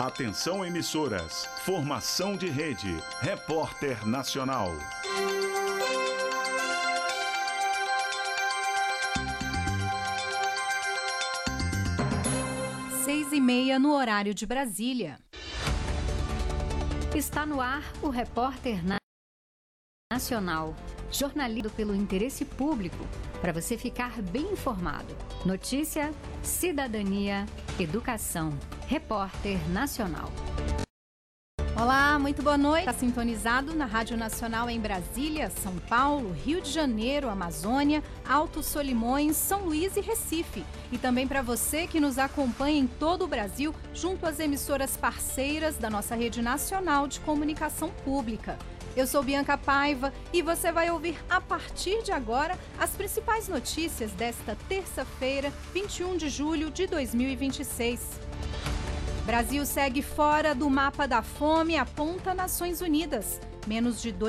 Atenção emissoras, formação de rede, Repórter Nacional. 6h30 no horário de Brasília. Está no ar o Repórter Nacional, jornalismo pelo interesse público, para você ficar bem informado. Notícia, cidadania, educação. Repórter Nacional. Olá, muito boa noite. Está sintonizado na Rádio Nacional em Brasília, São Paulo, Rio de Janeiro, Amazônia, Altos Solimões, São Luís e Recife. E também para você que nos acompanha em todo o Brasil, junto às emissoras parceiras da nossa rede nacional de comunicação pública. Eu sou Bianca Paiva e você vai ouvir a partir de agora as principais notícias desta terça-feira, 21 de julho de 2026. Brasil segue fora do mapa da fome, aponta Nações Unidas. Menos de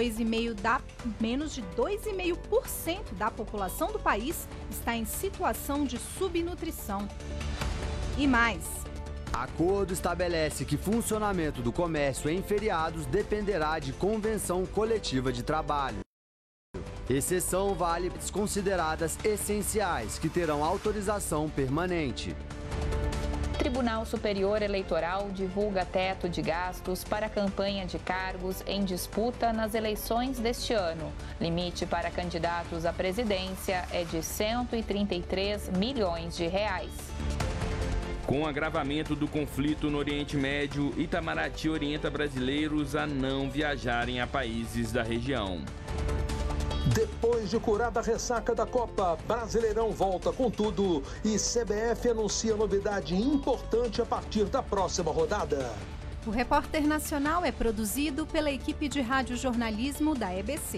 2,5% da população do país está em situação de subnutrição. E mais. Acordo estabelece que funcionamento do comércio em feriados dependerá de convenção coletiva de trabalho. Exceção vale para as consideradas essenciais, que terão autorização permanente. Tribunal Superior Eleitoral divulga teto de gastos para a campanha de cargos em disputa nas eleições deste ano. Limite para candidatos à presidência é de 133 milhões de reais. Com o agravamento do conflito no Oriente Médio, Itamaraty orienta brasileiros a não viajarem a países da região. Depois de curada a ressaca da Copa, Brasileirão volta com tudo e CBF anuncia novidade importante a partir da próxima rodada. O Repórter Nacional é produzido pela equipe de radiojornalismo da EBC.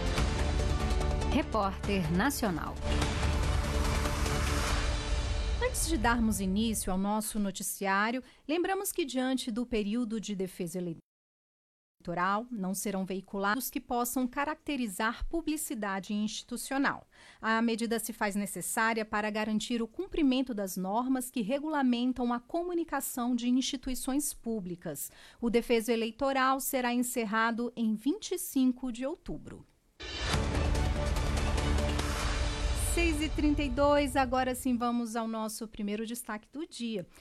Repórter Nacional. Antes de darmos início ao nosso noticiário, lembramos que diante do período de defesa eleitoral, não serão veiculados que possam caracterizar publicidade institucional. A medida se faz necessária para garantir o cumprimento das normas que regulamentam a comunicação de instituições públicas. O defeso eleitoral será encerrado em 25 de outubro. 6h32, agora sim vamos ao nosso primeiro destaque do dia.